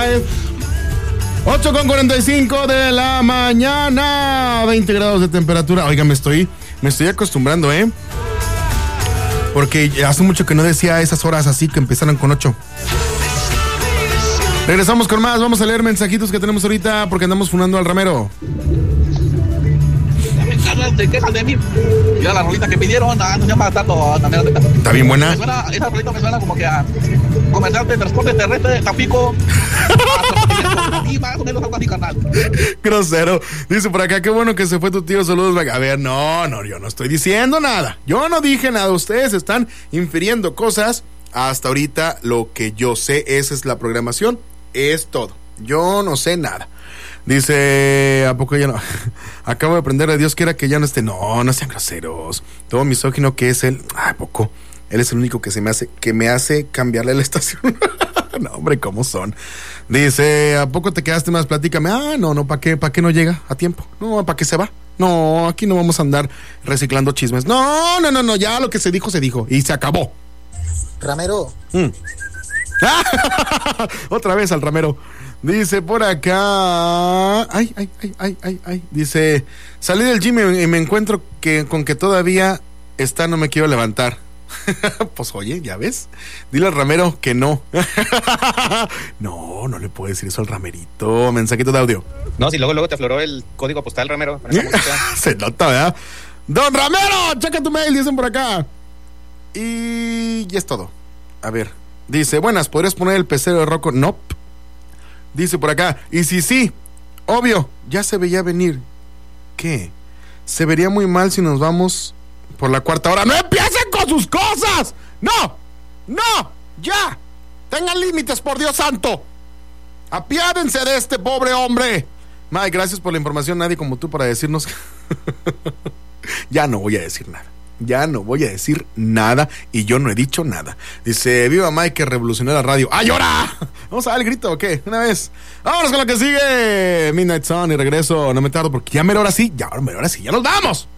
Live. 8:45 de la mañana. 20 grados de temperatura. Oiga, me estoy acostumbrando, porque hace mucho que no decía esas horas así que empezaron con 8. Regresamos con más. Vamos a leer mensajitos que tenemos ahorita porque andamos funando al ramero. ¿Te quejas de mí? Mira la rolita que pidieron, no se llama tanto. Está bien buena. Esa rolita me suena como que a comercial de transporte terrestre de Tampico. Y más o menos algo así, carnal. Grosero. Dice por acá, qué bueno que se fue tu tío. Saludos. A ver, no, yo no estoy diciendo nada. Yo no dije nada. Ustedes están infiriendo cosas. Hasta ahorita lo que yo sé, esa es la programación. Es todo. Yo no sé nada. Dice, ¿a poco ya no? Acabo de aprender, a Dios quiera que ya no esté. No sean groseros. Todo misógino que es él. ¿A poco? Él es el único que me hace cambiarle la estación. No, hombre, ¿cómo son? Dice, ¿a poco te quedaste más? Platícame. No, ¿para qué no llega a tiempo? No, ¿para qué se va? No, aquí no vamos a andar reciclando chismes. No, ya lo que se dijo y se acabó. Ramero. Otra vez al ramero. Dice por acá. Ay. Dice, salí del gym y me encuentro con que todavía no me quiero levantar. Pues oye, ya ves. Dile al ramero que no. No le puedo decir eso al ramerito. Mensajito de audio. No, si luego te afloró el código postal, ramero. Se nota, ¿verdad? Don Ramero, checa tu mail, dicen por acá. Y ya es todo. A ver. Dice, buenas, ¿podrías poner el pecero de Rocco? Nope. Dice por acá, y sí, obvio, ya se veía venir. ¿Qué? Se vería muy mal si nos vamos por la cuarta hora. ¡No empiecen con sus cosas! ¡No! ¡Ya! Tengan límites, por Dios santo. Apiádense de este pobre hombre. Mike, gracias por la información. Nadie como tú para decirnos. Ya no voy a decir nada. Y yo no he dicho nada. Dice, viva Mike que revolucionó la radio. ¡Ay, llora! ¿Vamos a dar el grito o qué? Una vez. Vámonos con lo que sigue. Midnight Sun y regreso. No me tardo porque ya mero hora sí. Ya nos vamos.